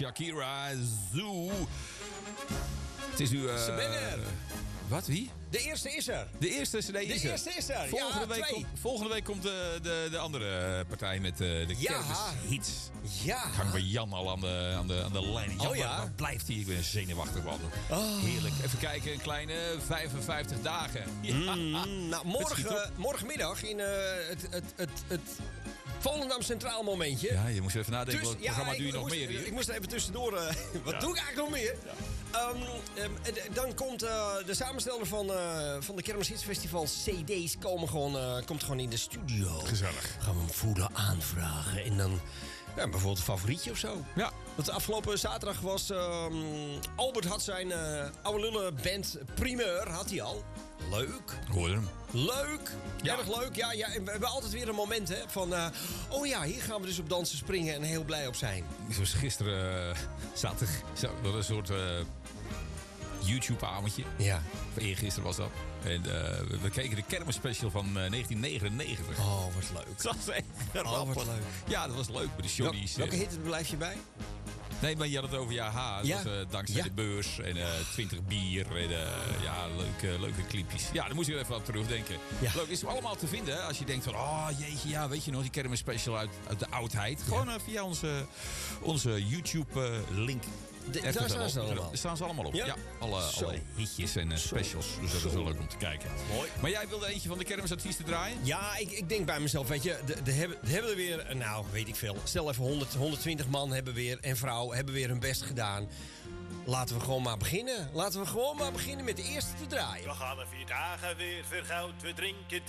Shakira, Zoo. Het is nu... Ze ben er. Wat, wie? De eerste is er. De eerste CD is er. De eerste is er. Volgende week komt de andere partij met de kermishits. Ja. Ik hang bij Jan al aan de lijn. Jan, waar blijft hij? Ik ben zenuwachtig van. Heerlijk. Even kijken, een kleine 55 dagen. Ja. Nou, morgenmiddag in het Volendam Centraal momentje. Ja, je moest even nadenken. Wat programma doe je nog meer hier? Ik moest er even tussendoor. Wat doe ik eigenlijk nog meer? Ja. Dan komt de samensteller van de Kermishits Festival CD's komt gewoon in de studio. Gezellig. Gaan we hem voelen, aanvragen en dan bijvoorbeeld een favorietje of zo. Ja. Want de afgelopen zaterdag was Albert had zijn oude lullen band Primeur had hij al. Leuk. Hoorde hem. Leuk. Ja. Erg leuk. Ja, en we hebben altijd weer een moment hè, van... hier gaan we dus op dansen springen en heel blij op zijn. Zoals gisteren zaterdag. Dat een soort YouTube-avondje. Ja. Eergisteren was dat. En we keken de kermisspecial van 1999. Oh, wat leuk. Dat was echt grappig. Wat leuk. Ja, dat was leuk. Bij de Shonnies. Welke hit blijf je bij? Nee, maar je had het over Dat was dankzij de beurs en 20 bier en leuke clipjes. Ja, dan moest je even aan terugdenken. Ja. Leuk, is het allemaal te vinden hè? Als je denkt van, jeetje, weet je nog, die kermisspecial uit de oudheid. Gewoon via onze YouTube-link. Daar staan ze allemaal. Daar staan ze allemaal op. Ja, alle hitjes en specials. Dus dat is wel leuk om te kijken. Mooi. Maar jij wilde eentje van de kermisartiesten draaien? Ja, ik denk bij mezelf, weet je, hebben er weer, weet ik veel. Stel even 120 man en vrouw hebben weer hun best gedaan. Laten we gewoon maar beginnen. Laten we gewoon maar beginnen met de eerste te draaien. We gaan er 4 dagen weer vergauwd. We drinken